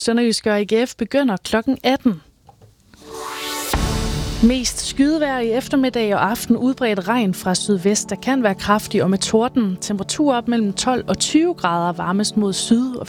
Sønderjyske og AGF begynder kl. 18. Mest skydevejr i eftermiddag og aften, udbredt regn fra sydvest. Der kan være kraftig og med torden. Temperatur op mellem 12 og 20 grader, varmest mod syd og